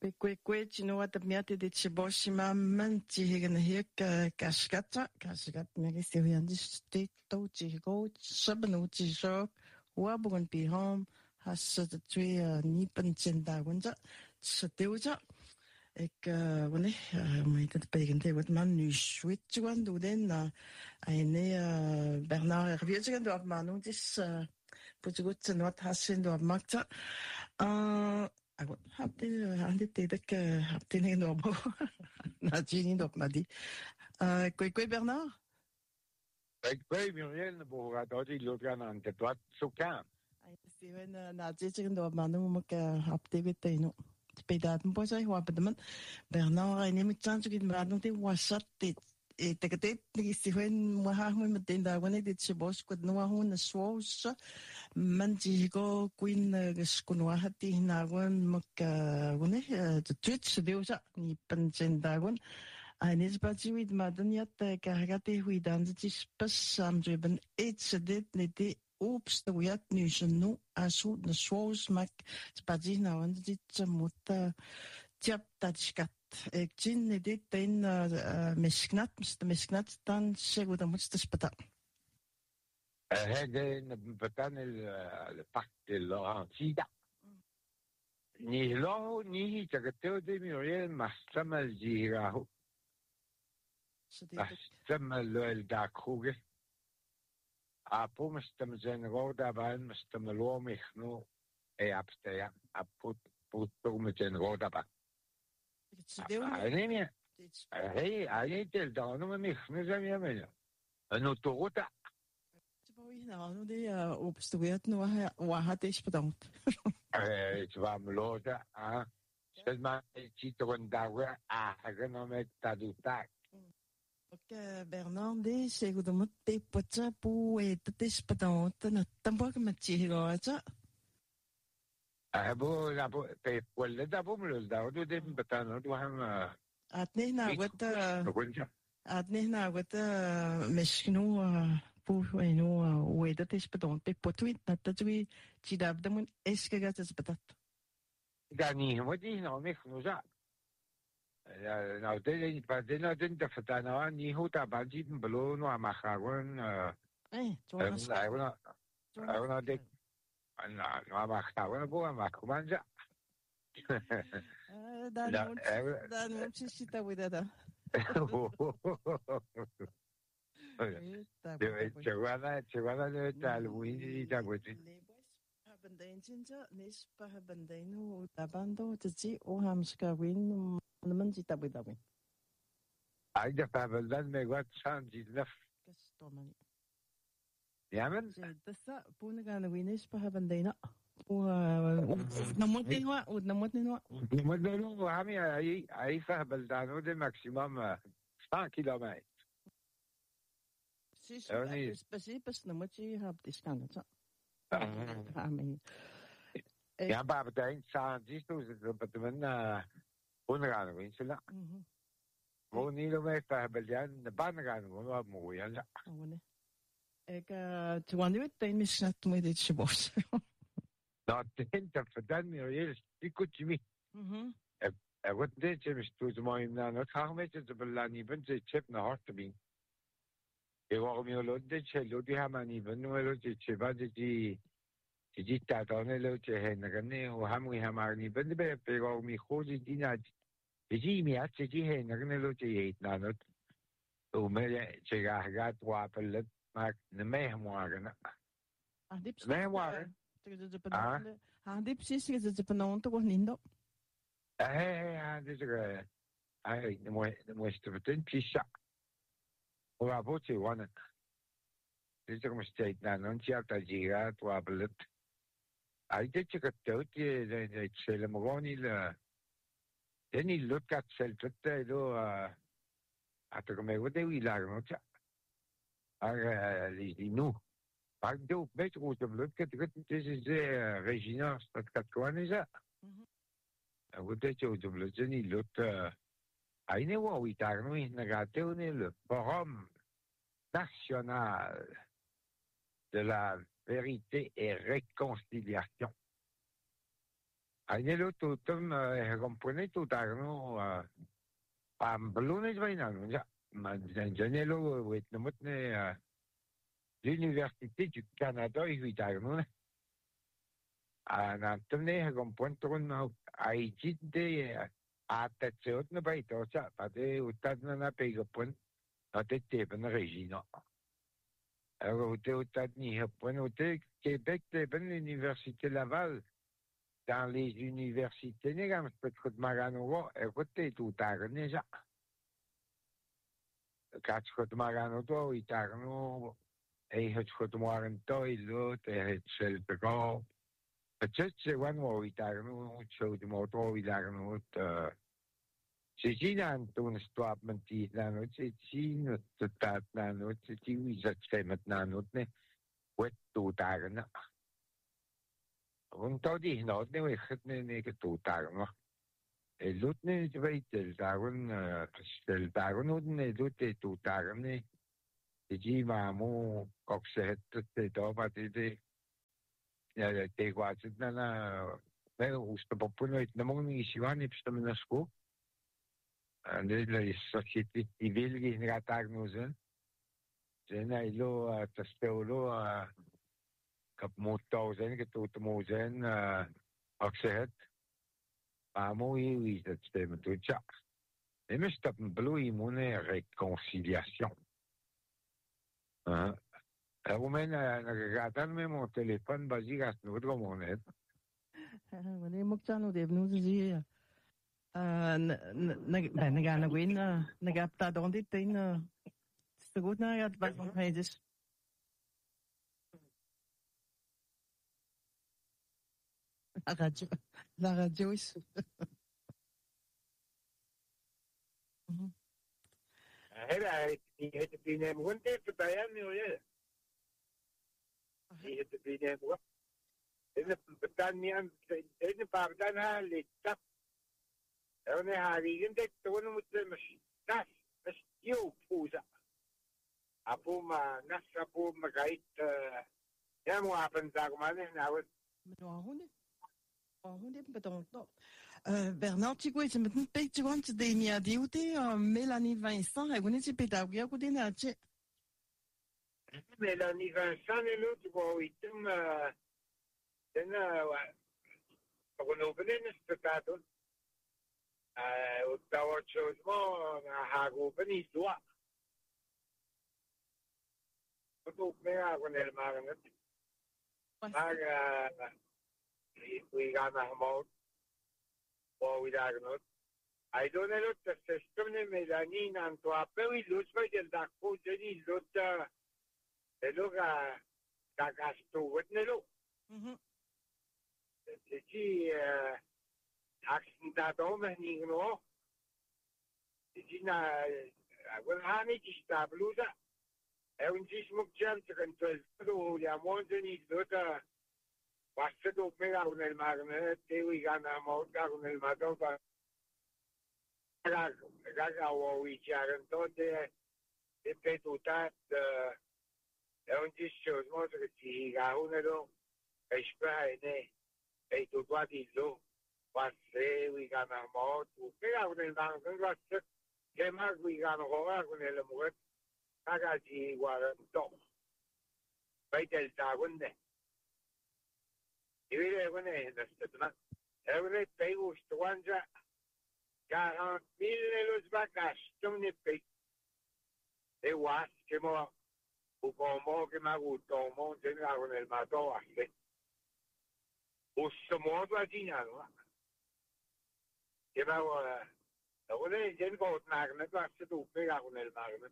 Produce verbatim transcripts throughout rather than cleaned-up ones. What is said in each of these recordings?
Kwe kwe chino wat miate de chiboshima man chihigana hik kashkata kashkat mege siriandi state to chigo sabanu chisho wabugon pihom has the three nipan chinda wanja sateuja ik wanne my dat beginte wat man nu switch wan do den eine Bernard Hervier do man dis putsgut not hasen do makta uh Aku hapte hande tedak hapte ne no bo na jini dok na di euh quoi quoi Bernard Avec quoi Muriel ne pourra pas dire l'autre an que toi soukan ai Steven na jini do manu mo ka hapte bete no pedat mo sai wa pedman Bernard ai ne mi chanchu git manu te wasat te e te kate ni Steven mo ha mo meten da wane dit se bos ko no ha na swos man jigo queen skuno hati na wan mak wane de twitch de usa ni pensen da wan ani spati wit madan yat ka hagate hui dan dit pas sam jeben et sedet ne de ops de yat nu snu asu na swos mak spati na wan dit mot tjap tatskat ik jin ne dit ten misknat mr misknat dan sego da moet spata هذا نبتان الباك اللورانتيدا ني لو ني تكتو دي ميوريل محتمل جيراهو محتمل الداكوغي أبو مستمزين غودا بان مستملو مخنو أي أبستيا أبو بوتو مجين غودا بان أنيميا هي أني تلدانو مخنو زميا ميلا أنو توغوتا Boy, nou, nu die opstudeert nu wat is bedankt. Het was meloda, ah. Stel maar, ik zit er een dag aan, genomen dat doet dat. Oké, Bernard, die zegt dat het te potje poe het is bedankt, en tampoco met je gaat. Abo, abo, pe quelle da bom lo da, do de betano, do ham. At nee nou wat, at nee nou wat, misschien Pour no way dat is bedoeld pe potwit dat dat we chidab de mun eske gat is bedat Dani wat is nou me khnuza ja nou de niet pas de nou de fatana ni hota bajit belo no amakhawon eh jonas ayuna ayuna de na no amakhawon bo amakhumanja dan dan moet je sita widada Chegada, chegada de tal wini da gwiti. Habandain jinja nis pa habandain ho tabando tsi o hamska win man jita bidawin. Ai da habandan me gat san jidlaf. Kastomani. Yamen? Dasa punaga na winis pa habandaina. O namot ninwa, o namot ninwa. Namot ninwa, hami ai ai fa habandano de maximum cent kilomètres. Precies, precies, precies, dan moet je op die scanner. Ja, maar betekent samen is dus dat we een ondergaan winselen. Gewoon niet om even hebben dan de baan gaan gewoon wat mooi ja. Ik toen nu het time is net met dit bos. Dat denk dat verdan meer is. Ik kon je niet. En wat dit je is toen maar na het gaan met het belani bent je chip naar hart te bin. E waarom je loopt dit je loopt die hebben niet ben nu loopt je je wat die die dat dan loopt je heen dan nee hoe hebben we hem niet ben bij bij waarom je goed die na die me had die heen dan loopt je eet na het hoe me je gaat gaat wapelen maar ne mee morgen ah diep mee morgen ah diep precies is het benon toch niet dat eh ja dit is ah de mooi de mooiste vertellen precies O abote wana. Dit is een steek na nontia tajira twabelet. Ai dit je getout je de cele mogoni la. Deni lukat sel tutte do ato come vede wi la no cha. Aga li di nu. Pak do bet goed de lukat dit is de Regina stad Katwanisa. Mhm. Wat dit je de lukat lut Aïe, oui, t'as nous négaté le forum national de la vérité et réconciliation. Agnello tutum e compone tutarno pam balune vainano ja ma Janello wet nomutne l'université du Canada e huitarno a nantumne compone ton Haïti de a tatseot na baito sa pade utadna na pegapon a tete ben regina. Alors uté utadni hapon uté Québec de ben l'université Laval. Dans les universités, ne gam spetskut magano e kote tu tarne ja. Katskut magano to i tarno e hatskut magan to i lo te het sel peko. Patset se wan mo i tarno so de moto i tarno t se jinan tun stop menti nano se jin te tat nano se ti wi zat stemet nano ne wet tu tarna. Want dat is nou niet meer het niet getoetagen. Het doet niet weten, daarom stel daarom ook niet doet het toetagen niet. Die zie maar mo kok ze het het dat wat die ja de tegwaarts het na na wel hoe ze populen het na morgen is gewoon niet stemmen naar school. En dit is sociëteit die wil geen raad nog zijn. Zijn hij lo te spelen kap moto zijn getoet mo zijn akset pa mo i dat stem to ja et me stop blue imune réconciliation euh romain na gatan me mon téléphone basique à nous de monnaie wanneer moet ik dan nog even zien na na na gaan we na na gap daar dan dit in zo goed naar het wat van hij dus La radio, la radio is. Hij heeft het binnen gewoon even bij hem, joh. Hij heeft het binnen gewoon. En het betaan niet aan, en het betaan haar licht. En hij had hier een toen moeten we dat is jouw poeza. Apo ma nas apo ma kait ya mo apen sa ko man na wat. Met Honde bedankt. Bernard Chigwe, met een beetje want de nia diute Mélanie Vincent, hij wou niet pedagogie ko din ache. Mélanie Vincent est l'autre ko item den ko no benen spectator. Eh o tawo chose mo ha go beni doa. Ko me ha con el magan. Maar we gaan naar hem ou we daar genoeg. I don't know the system ne Mélanie en toi peu il l'autre fait del d'accord je dis l'autre et l'autre da gasto wat ne lo. Mhm. C'est qui euh accident d'homme ni genoeg. C'est na wel hani die stabluza. E un gismo chance kan tu do ya monte ni l'autre Basta dopo me con il magnet, te vi gana molta con il magnet. Raga, raga, ho visto che ripetuta, è un discorso che si ha uno che spera e tu guardi lo, basta vi gana molto, però con il magnet, che mai vi gana con il magnet, ragazzi, guarda, vai del tagonne. Iedereen wanneer dat is het. Every day was the one that got millions back as stone pay. They was que mo como que me gustó mo tenga con el mato así. Uso mo va dinero. Que me va ahora ya go magnet va se tu pega con el magnet.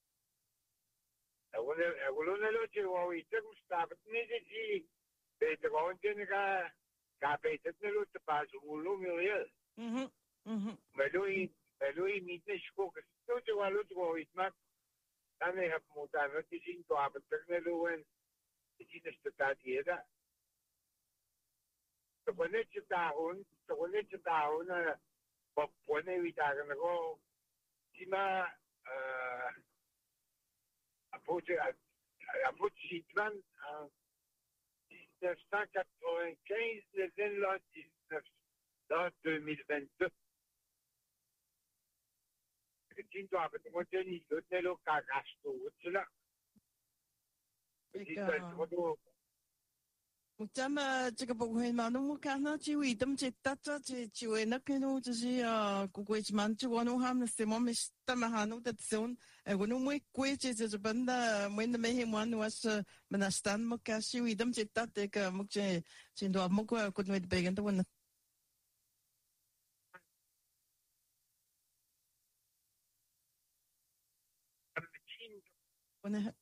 Ahora ahora lo que voy te gustaba ni de Peter Rondje ga ga Peter ne lo te pas ulo milieu. Mhm. Mhm. Maar lui, maar lui niet ne schokken. Tot je wel het wel iets maakt. Dan heb je moet aan het zien to hebben te ne lo en die is te dat hier da. Te wanneer je daar on, te wanneer je daar on, wat wanneer we daar gaan go. Die maar eh approche approche van mille neuf cent quatre-vingt-quinze, les N L O dix-neuf là, deux mille vingt-deux. Tu dois avoir une tenue, tu dois le cagasser tout, tu l'as. Tu dois le Mukjama这个不会嘛，那我看到就一点这大家这就为那个喏，就是呃，古贵之蛮就我弄他们什么没他们还弄的种，哎，我弄没贵这这这本的，没那没什么，我是没那 stand 木卡就一点这大这个木这这多木个古贵的别个都问。问。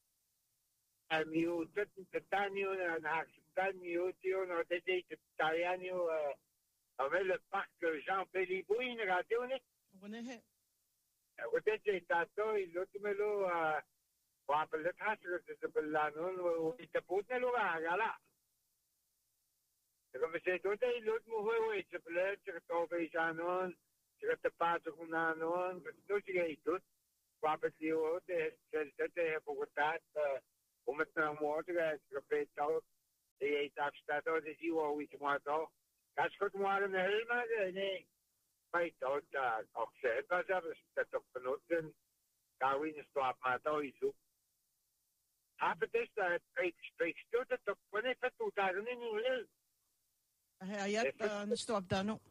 Amiu, tot Tanio, Tanio, Tio, Tete, Tariano, avec le parc Jean Pelliboui, une radio, ne? Peut-être Tato, il l'autre me l'eau, pour appeler le trace, que c'est pour l'annon, il te pose le là. C'est comme c'est tout, il l'autre mourrait, oui, tu peux, tu retrouves Janon, tu te passes un annon, tu te dis tout, pour appeler le haut, c'était pour ça. Om het nou morgen te gebeten de je afstaat dat is hier wel iets maar toch. Als goed maar een helemaal nee. Bij dat dat ook zelf was dat ook benutten. Gaan we in stap maar toch iets op. Heb het is dat ik spreek stil dat ook wanneer het toe daar in nu. Hij ja een stap dan ook.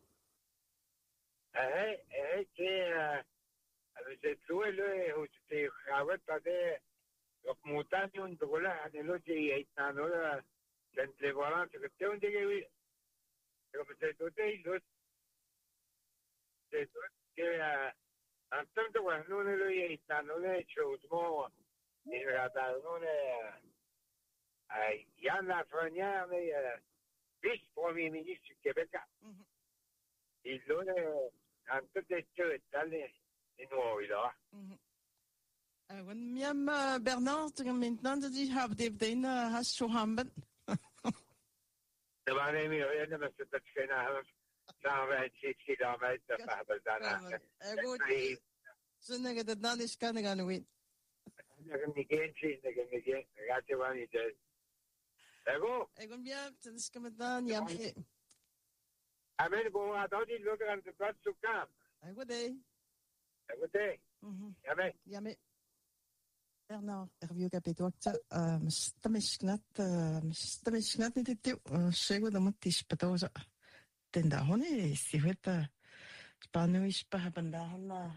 Eh eh je we zitten zo le hoe te gaan dat de Los mutations de voilà, de l'autre, il y a un autre, c'est les voilà, c'est que tu as un dégât. Comme c'est tout, l'autre, c'est tout, que, en tant que voilà, nous, nous, il y a un autre chose, moi, il y a un autre, Yann Lafrenière, mais, vice-premier ministre du Québec. Il l'autre, en tout cas, dans les, les noirs, là. When Miam Bernard maintenant dat die have de den has zo hamben. De waren mi ene met dat geen aan. Daar wij zit kilometer van daarna. Goed. Zondag dat dan is kan gaan win. Ik heb niet geen zin, ik heb niet geen. Gaat je wel niet. Ego. Ik ben bien, dat is comme dan ja. Amen go dat die look aan de plaats zo kan. Ego de. Ego de. Ja me. Ja me. Bernard, erviu kapitokta, mistamisknat, mistamisknat ni titiu, sego da mutis patosa. Tenda honi siveta, spanu ispa habandahana,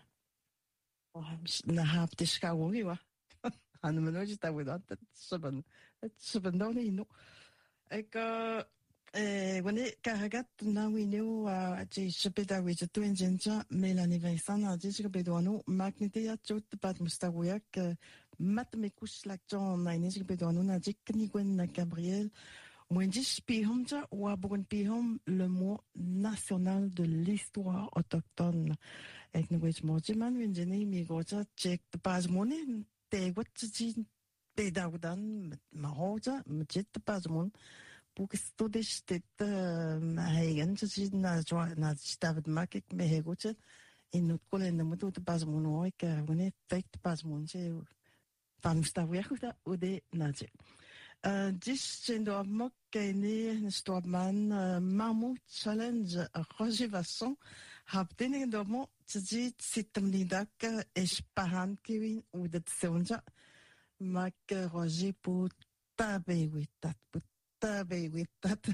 na haptis kawogiwa. Hanu manoji ta widat, saban, sabandoni no. Ik, eh, wanneer karagat na wineu a je sepeda wije tuen jenja, melani vaisana, je kapitonu, magnetia chut pat mustawiak, Matemikus lakton na inesik bedouanou na dik knigwen na Gabriel. Mwendis pihomja ou abon pihom le mot national de l'histoire autochtone. Ek nwech mojiman wenjene migoja check de pazmone te watji te daudan mahoja mjet de pazmon pour studies dit hagen tji na joa na stavet makik me hegoche in not kolen de moto de pazmon oik wone tek de pazmon je Pamstawiachuda ude naje. Dis zijn door mokkene een stortman Mammoet Challenge Roger Vasson heb dingen door mo tjit sitem nidak espahan kewin ude tseonja mak Roger pu tabe witat pu tabe witat.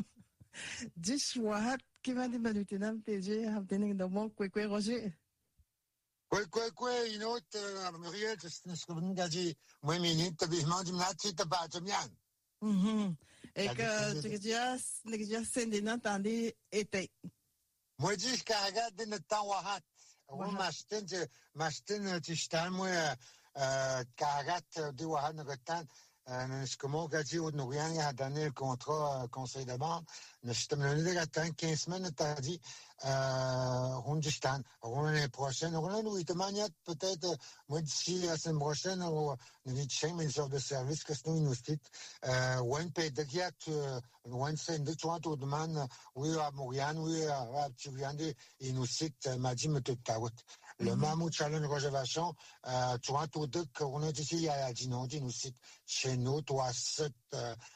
Dis wahat kivan di manutinam teje heb dingen door mo kwe kwe Roger. Kwe kwe kwe inot Muriel neskuben gaji moi minute bisman dimnati tabajamian. Mhm. Ik zeg ik zeg sendina tandi ete. Moi dis karagat din tawahat. Wa mastin mastin tistan moi karagat di wahan ngatan. Neskumo gaji ud nurian a donné le contrat conseil de banque. Neskumen de gatan quinze semaines t'as dit Rundistan, l'année prochaine, oui, de manière peut-être, moi d'ici la semaine prochaine, on va chercher mes heures de service que nous nous dit, ou un pédagogue, ou un syndic, tu vois, tout le monde, oui, à Montréal, oui, à Turiande, il nous cite, m'a dit, me tout à route. Le Mammoet Challenge Réservation, tu vois, tout deux, qu'on a d'ici, il y a dit non, il nous cite, chez nous, toi, sept,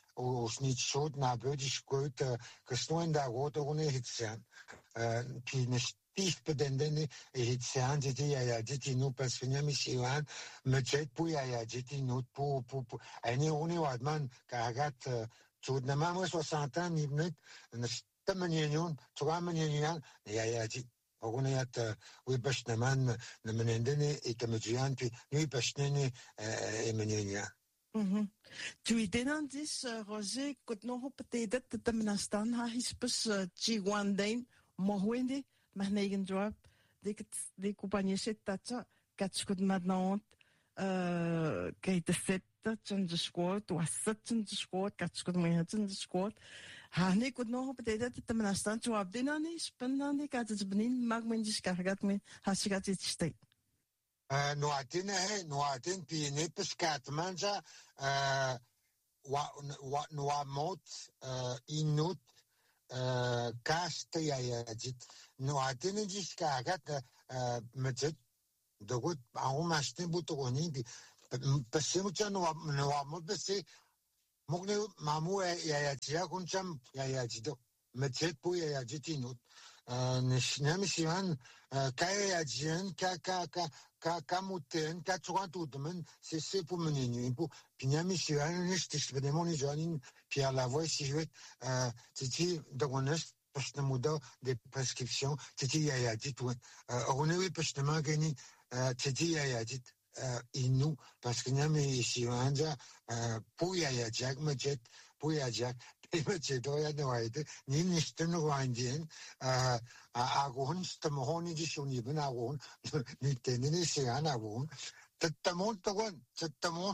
os niet zo na buiten's goed gesnoen daar wordt ook niet het zijn puis ne stief bedenden het zijn dit ja ja dit nu pas vinya misiwan met het pu ja ja dit nu pu pu pu en je oni wat man kagat zo na mama soixante ans niet net en stemmenien stemmenien ja ja dit Ogunayat we bashnaman na menendene itamujian puis nu bashnene emenenia. Mhm. Tu idenan dis Roger kot nog op het dat de menastan ha hispus chiguandain mohwende mahnegen drop dik de compagnie set tatsa katskut madnaont eh kait de set tsan de squat was tsan de squat katskut me tsan de squat ha ne kot nog op het dat de menastan tu abdinan is pendan dik at het benin mag men dis kargat me hasigat het state. Uh, no atin he no atin pi ne pescat manja uh, wa wa no mot uh, inut uh, kaste ya ya dit no atin dis ka gat uh, met de goed au mastin butoni di pesemu cha no no mot bese mogne mamu ya ya dia kuncham ya ya jido met pu ya ya jitinut نشنام سيان كاي اجين كا كا كا كا كاموتين كا تشوانتو من سي سي بو منيني بو بينامي سيان نشتش بدموني جانين بيا لا فوي سي جوت تيتي دغونس باش نمودا دي بريسكريبسيون تيتي يا يا ديت اونوي باش نماغني تيتي يا يا ديت انو باسكو نامي سيان بو يا يا جاك ماجيت بو يا جاك 제도야 나와이데 니니스트는 완전 아 아고는 스토모니 지쇼니분 아고는 니테니 시간 아고는 뜻다몬 또건 뜻다몬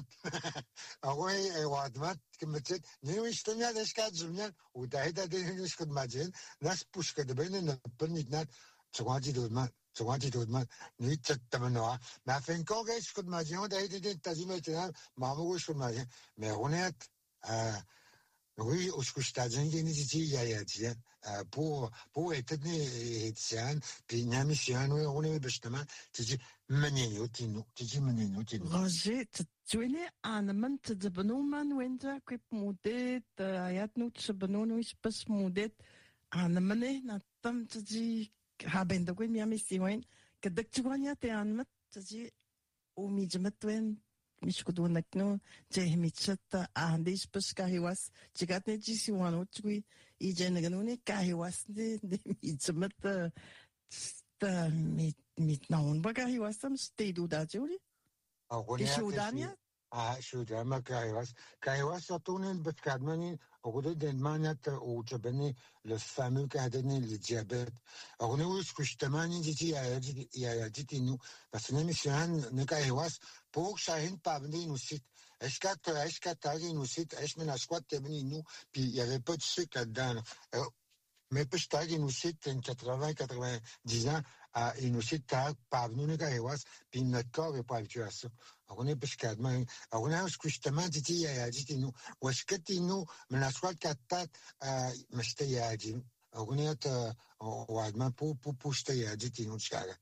아고에 와드맛 그렇지 니미스트냐 데스카 주면 우다이다 데니스 그마진 나스 푸시카데 베는 번이나 저가지도만 저가지도만 니 뜻다만와 마펜코게 스쿠마지오 다이데 타지메트나 마모고 스쿠마지 메오네트 아 Oui, au stage ni ni ya ya dia pour pour être ni tian puis nyami sian oui on est bestement tu dis menino tino tu dis menino tino Roger tu es aan man te de benoemen winter kwip modet ayat nu te benoemen is pas modet aan mane na tam te di haben de kwim yami siwen que de tu ganya te aan mat te di o mi jemet wen Miskudun nakno jehmitsata andis pas kahiwas jigatne jisi wano tui ijene ganune kahiwas de de mitsamat ta mit mit naun ba kahiwas tam stedu da juri de Sudania ah Sudania kahiwas kahiwas atonen betkadmani ogude denmanat o jabene le fameux cadene le diabète alors nous ce que justement dit ya ya dit nous parce que même si un ne kahiwas pour Shahin Pabni nous cite est-ce que est-ce que Tari nous cite est-ce que la squat terminé nous puis il y avait pas de sucre là-dedans mais puis Tari nous cite en quatre-vingts quatre-vingt-dix ans à il nous cite Tari Pabni nous kahiwas puis notre corps est pas habitué à ça on est parce que mais on a ce que justement dit il y a dit nous ou est-ce que tu nous mais la squat quatre euh mais c'était il y a dit on est au adman pour pour pour c'était il y a dit nous chara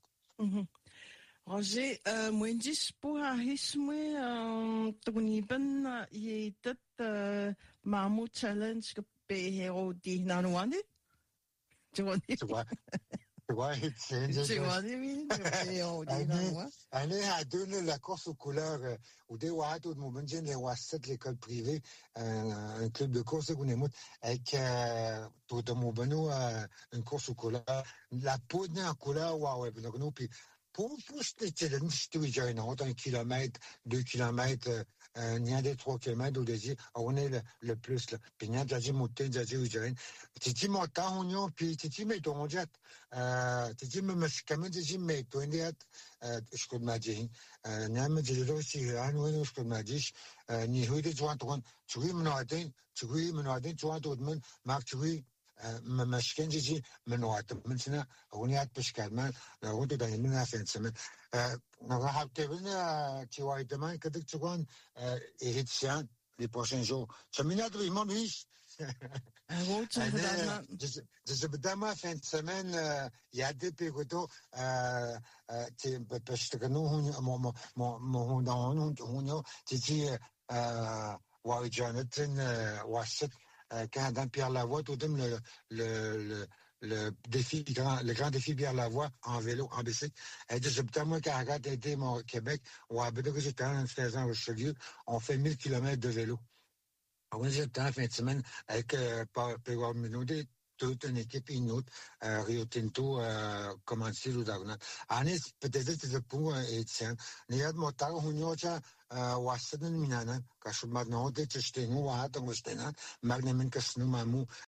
Roger, uh, mwendis po hahis mo um, tuniban ye tat uh, mamu challenge ke pehero di nanuane. Chwani. Ouais, c'est Chwani mi pehero di nanuane. Année à donner la course aux couleurs ou des ouad ou de moment les ouasset l'école privée un club de course qu'on aime avec tout de mon beno une course aux couleurs la peau d'un couleur ouais donc nous puis pour pour c'était le c'était déjà une autre un kilomètre deux kilomètres il y a des trois kilomètres au désir on est le, le plus là puis il y a déjà monté déjà déjà titi montant on y puis titi mais on dit euh titi mais quand même titi mais on dit euh je peux m'imaginer euh n'aime dire aussi un ou je peux m'imaginer ni huit de joint tu veux me noter tu veux me noter joint d'autres men marque tu veux ما مشكنجي من وقت من سنة أغنيات بشكل ما نقول ده من فين سمن نراح تبين كواي دمان كده تكون إهتشان les prochains jours سمينا ده ما بيش أنا جز بدما فين سمن يعدي بيقولوا تي بشتغلوا هون مو مو مو هون هون هون تيجي ou Jonathan, Wasset, quand dans Pierre Lavoie, tout le, le, le, le défi, le grand, le grand défi Pierre Lavoie en vélo, en bicycle. Elle dit, j'ai peut-être moi qui arrête d'aider mon Québec, ou à Bédou, que j'étais en seize ans au Richelieu, on fait mille kilomètres de vélo. On est en fin de semaine avec euh, Pérou Minodé, toute une équipe, une autre, euh, Rio Tinto, euh, commencé ou d'Arnaud. Anis, peut-être c'est le point, Étienne. Néad Motar, on y a Wassadan Minanan, quand je m'adonne, tu sais, je t'ai nous, à ton Westena, Magnamin Casino Mamou,